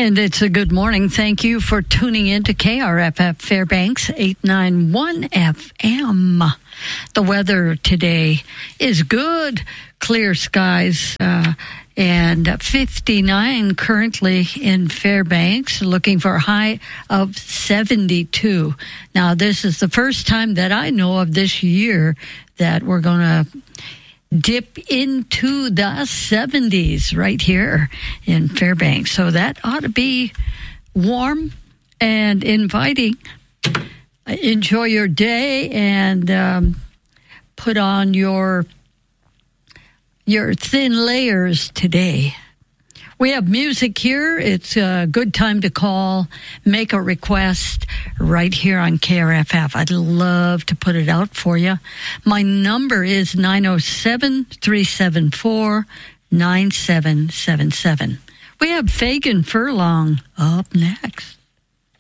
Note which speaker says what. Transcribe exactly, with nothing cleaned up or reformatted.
Speaker 1: And it's a good morning. Thank you for tuning in to K R F F Fairbanks eight ninety-one F M. The weather today is good, clear skies, uh, and fifty-nine currently in Fairbanks, looking for a high of seventy-two. Now, this is the first time that I know of this year that we're going to dip into the seventies right here in Fairbanks. So that ought to be warm and inviting. Enjoy your day and um, put on your your thin layers today. We have music here. It's a good time to call, make a request right here on K R F F. I'd love to put it out for you. My number is nine oh seven, three seven four, nine seven seven seven. We have Fagan Furlong up next.